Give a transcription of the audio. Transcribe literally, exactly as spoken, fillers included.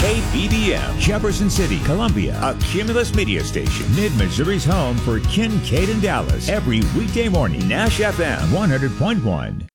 K B B M, Jefferson City, Columbia, a Cumulus media station. Mid-Missouri's home for Kincaid and Dallas. Every weekday morning, Nash F M one hundred point one.